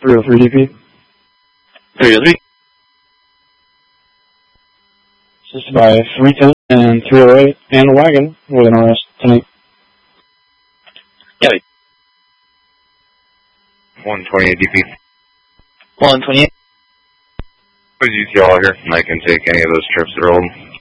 303 DP. 303. Assisted by 310 and 308 and a wagon with an RS tonight. Copy. 128 DP. 128. Please use y'all here, and I can take any of those trips that are old.